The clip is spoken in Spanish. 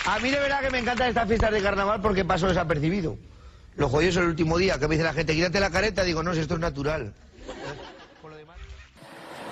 A mí de verdad que me encantan estas fiestas de carnaval porque paso desapercibido. Lo jodido es el último día que me dice la gente, quítate la careta, digo, no, si esto es natural.